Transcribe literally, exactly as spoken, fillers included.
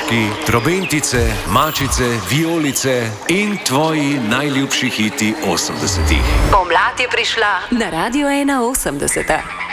Otroški, trobentice, mačice, vijolice in tvoji najljubši hiti osemdesetih. Pomlad je prišla na Radio ena osemdeset.